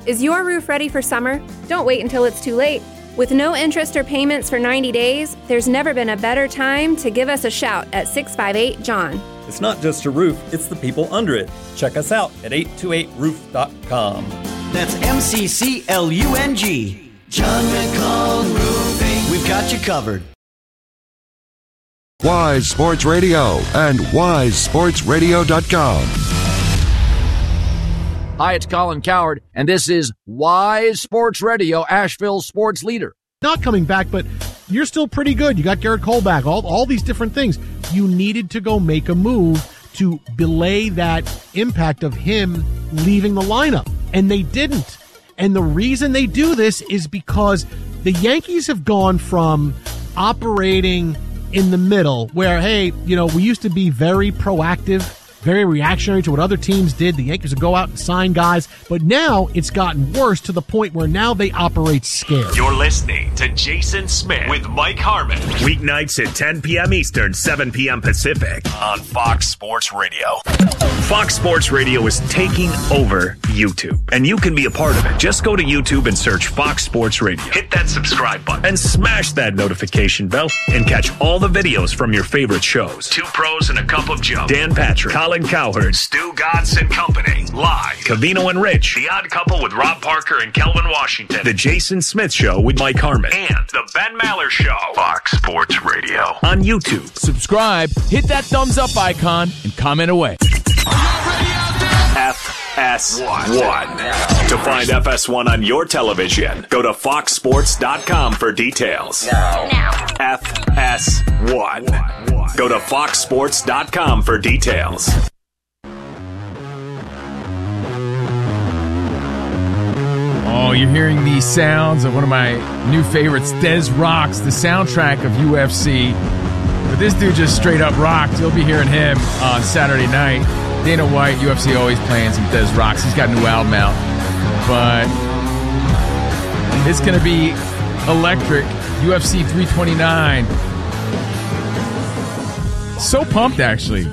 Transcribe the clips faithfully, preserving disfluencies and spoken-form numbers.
Is your roof ready for summer? Don't wait until it's too late. With no interest or payments for ninety days, there's never been a better time to give us a shout at six five eight, John. It's not just a roof, it's the people under it. Check us out at eight two eight roof dot com. That's M C C L U N G. John McClung Roofing. We've got you covered. Wise Sports Radio and wise sports radio dot com. Hi, it's Colin Cowherd, and this is Wise Sports Radio, Asheville's sports leader. Not coming back, but you're still pretty good. You got Garrett Cole back, all, all these different things. You needed to go make a move to belay that impact of him leaving the lineup, and they didn't. And the reason they do this is because the Yankees have gone from operating in the middle where, hey, you know, we used to be very proactive, very reactionary to what other teams did. The Yankees would go out and sign guys, but now it's gotten worse to the point where now they operate scared. You're listening to Jason Smith with Mike Harmon. Weeknights at ten p.m. Eastern, seven p.m. Pacific on Fox Sports Radio. Fox Sports Radio is taking over YouTube, and you can be a part of it. Just go to YouTube and search Fox Sports Radio. Hit that subscribe button and smash that notification bell and catch all the videos from your favorite shows. Two Pros and a Cup of Joe. Dan Patrick, Colin Cowherd, Stu Godson and Company. Live. Covino and Rich. The Odd Couple with Rob Parker and Kelvin Washington. The Jason Smith Show with Mike Harmon. And The Ben Maller Show. Fox Sports Radio. On YouTube. Subscribe, hit that thumbs up icon, and comment away. F S one. To find F S one on your television, go to fox sports dot com for details. Now. Now. F S one. Go to fox sports dot com for details. Oh, you're hearing the sounds of one of my new favorites, Des Rocks, the soundtrack of U F C. But this dude just straight up rocked. You'll be hearing him on Saturday night. Dana White, U F C always playing some Des Rocks. He's got a new album out. But it's going to be electric. U F C three twenty-nine. So pumped, actually.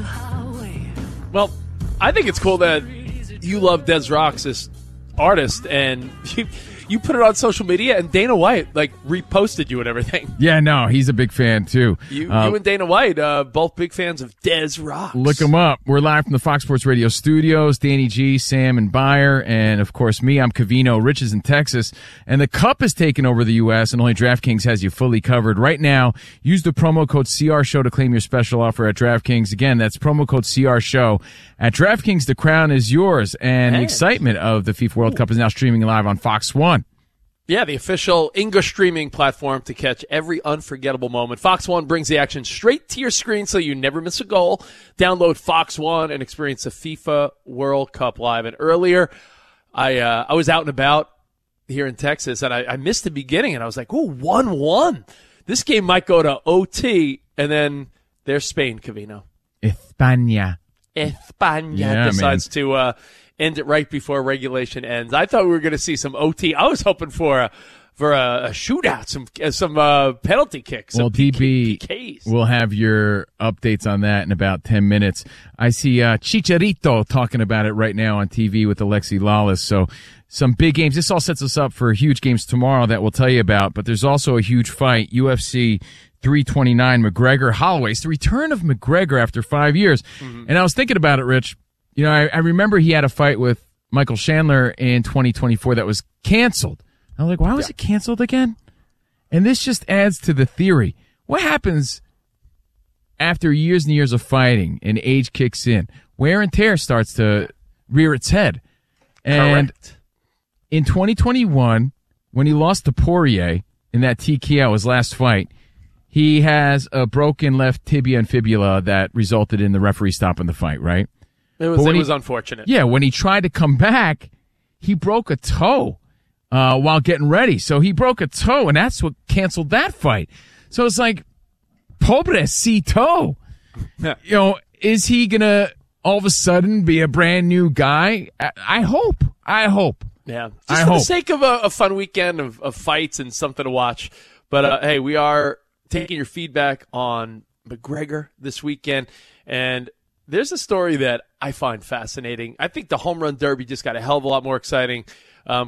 Well, I think it's cool that you love Des Rocks as artist, and you, you put it on social media, and Dana White like reposted you and everything. Yeah, no, he's a big fan too. You, uh, you and Dana White, uh, both big fans of Des Rocks. Look him up. We're live from the Fox Sports Radio studios. Danny G, Sam, and Beyer, and of course me. I'm Covino. Rich is in Texas, and the Cup is taking over the U S, and only DraftKings has you fully covered right now. Use the promo code C R Show to claim your special offer at DraftKings. Again, that's promo code C R Show at DraftKings. The crown is yours, and the excitement of the FIFA World Ooh. Cup is now streaming live on Fox One. Yeah, the official English streaming platform to catch every unforgettable moment. Fox One brings the action straight to your screen so you never miss a goal. Download Fox One and experience the FIFA World Cup live. And earlier, I uh, I was out and about here in Texas, and I, I missed the beginning, and I was like, ooh, one one. This game might go to O T, and then there's Spain, Covino. España. España yeah, decides man. to uh, end it right before regulation ends. I thought we were going to see some O T. I was hoping for a for a, a shootout, some some uh, penalty kicks. Well, P- D B, P Ks. We'll have your updates on that in about ten minutes. I see uh, Chicharito talking about it right now on T V with Alexi Lawless. So some big games. This all sets us up for huge games tomorrow that we'll tell you about. But there's also a huge fight, U F C three twenty-nine, McGregor Holloway. It's the return of McGregor after five years. Mm-hmm. And I was thinking about it, Rich. You know, I, I remember he had a fight with Michael Chandler in twenty twenty-four that was canceled. I was like, why was yeah. it canceled again? And this just adds to the theory. What happens after years and years of fighting and age kicks in? Wear and tear starts to rear its head. And Correct. In twenty twenty-one, when he lost to Poirier in that T K O, his last fight, he has a broken left tibia and fibula that resulted in the referee stopping the fight, right? It was it he, was unfortunate. Yeah, when he tried to come back, he broke a toe uh, while getting ready. So he broke a toe, and that's what canceled that fight. So it's like, pobrecito. Yeah. You know, is he going to all of a sudden be a brand new guy? I, I hope. I hope. Yeah. Just I for hope. the sake of a, a fun weekend of, of fights and something to watch. But, uh, hey, we are taking your feedback on McGregor this weekend. And there's a story that I find fascinating. I think the home run derby just got a hell of a lot more exciting. Um,